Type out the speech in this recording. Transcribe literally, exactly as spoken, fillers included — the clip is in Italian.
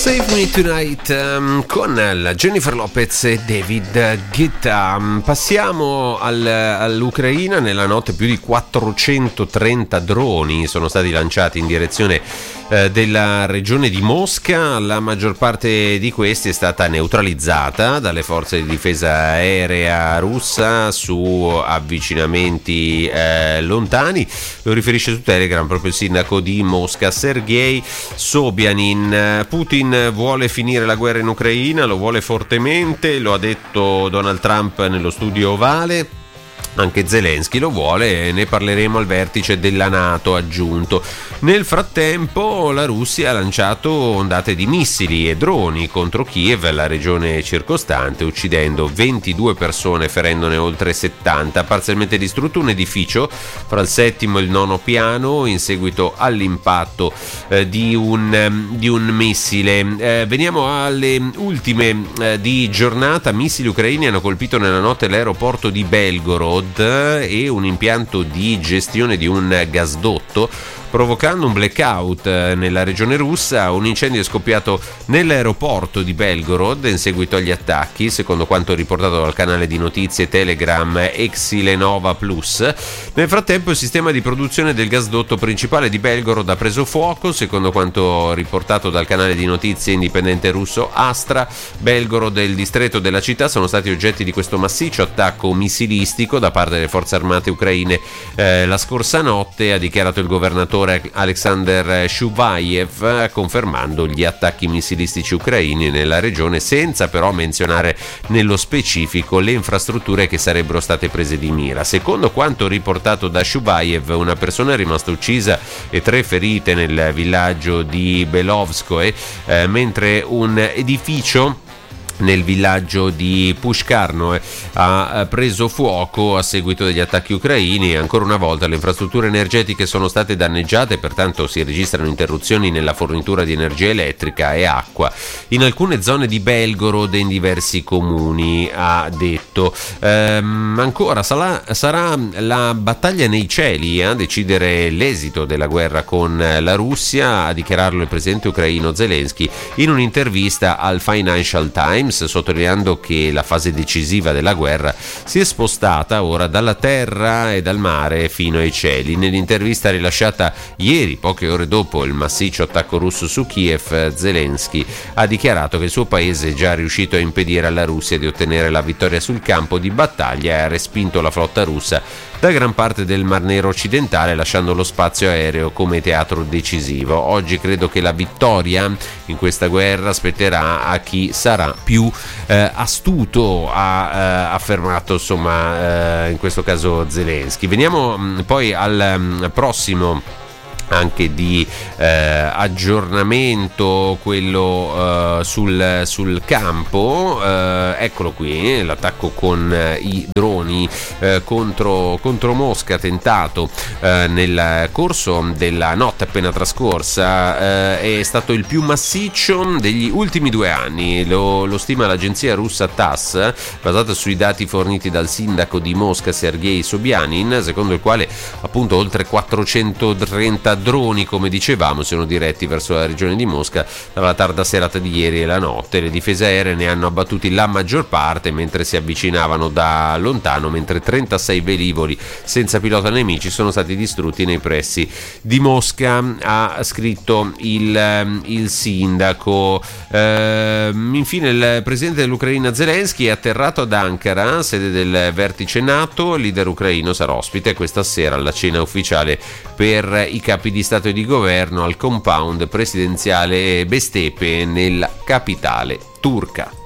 Save Me Tonight um, con la Jennifer Lopez e David Guetta. Passiamo al, all'Ucraina. Nella notte più di quattrocentotrenta droni sono stati lanciati in direzione eh, della regione di Mosca. La maggior parte di questi è stata neutralizzata dalle forze di difesa aerea russa su avvicinamenti eh, lontani. Lo riferisce su Telegram proprio il sindaco di Mosca, Sergei Sobyanin. Putin vuole finire la guerra in Ucraina, lo vuole fortemente, lo ha detto Donald Trump nello studio ovale. Anche Zelensky lo vuole e ne parleremo al vertice della NATO, aggiunto. Nel frattempo la Russia ha lanciato ondate di missili e droni contro Kiev e la regione circostante, uccidendo ventidue persone, ferendone oltre settanta. Parzialmente distrutto un edificio fra il settimo e il nono piano in seguito all'impatto eh, di, un, di un missile. Eh, veniamo alle ultime eh, di giornata. Missili ucraini hanno colpito nella notte l'aeroporto di Belgorod e un impianto di gestione di un gasdotto, provocando un blackout nella regione russa. Un incendio è scoppiato nell'aeroporto di Belgorod in seguito agli attacchi, secondo quanto riportato dal canale di notizie Telegram Exilenova Plus. Nel frattempo il sistema di produzione del gasdotto principale di Belgorod ha preso fuoco, secondo quanto riportato dal canale di notizie indipendente russo Astra. Belgorod e il distretto della città sono stati oggetti di questo massiccio attacco missilistico da parte delle forze armate ucraine eh, la scorsa notte, ha dichiarato il governatore Alexander Shuvayev, confermando gli attacchi missilistici ucraini nella regione, senza però menzionare nello specifico le infrastrutture che sarebbero state prese di mira. Secondo quanto riportato da Shuvayev, una persona è rimasta uccisa e tre ferite nel villaggio di Belovskoe, eh, mentre un edificio nel villaggio di Pushkarno ha preso fuoco a seguito degli attacchi ucraini. Ancora una volta le infrastrutture energetiche sono state danneggiate, pertanto si registrano interruzioni nella fornitura di energia elettrica e acqua in alcune zone di Belgorod e in diversi comuni, ha detto. Ehm, ancora sarà, sarà la battaglia nei cieli a decidere l'esito della guerra con la Russia, a dichiararlo il presidente ucraino Zelensky in un'intervista al Financial Times, sottolineando che la fase decisiva della guerra si è spostata ora dalla terra e dal mare fino ai cieli. Nell'intervista rilasciata ieri, poche ore dopo il massiccio attacco russo su Kiev, Zelensky ha dichiarato che il suo paese è già riuscito a impedire alla Russia di ottenere la vittoria sul campo di battaglia e ha respinto la flotta russa da gran parte del Mar Nero occidentale, lasciando lo spazio aereo come teatro decisivo. Oggi credo che la vittoria in questa guerra spetterà a chi sarà più eh, astuto, ha eh, affermato insomma eh, in questo caso Zelensky. Veniamo mh, poi al mh, prossimo anche di eh, aggiornamento, quello eh, sul, sul campo. Eh, eccolo qui, l'attacco con eh, i droni eh, contro, contro Mosca, tentato eh, nel corso della notte appena trascorsa, eh, è stato il più massiccio degli ultimi due anni, lo, lo stima l'agenzia russa TASS, basata sui dati forniti dal sindaco di Mosca Sergei Sobyanin, secondo il quale appunto oltre quattrocentotrenta droni, come dicevamo, sono diretti verso la regione di Mosca dalla tarda serata di ieri e la notte. Le difese aeree ne hanno abbattuti la maggior parte mentre si avvicinavano da lontano, mentre trentasei velivoli senza pilota nemici sono stati distrutti nei pressi di Mosca, ha scritto il, il sindaco. Ehm, infine il presidente dell'Ucraina Zelensky è atterrato ad Ankara, sede del vertice NATO. Il leader ucraino sarà ospite questa sera alla cena ufficiale per i capi di Stato e di Governo al compound presidenziale Bestepe nella capitale turca.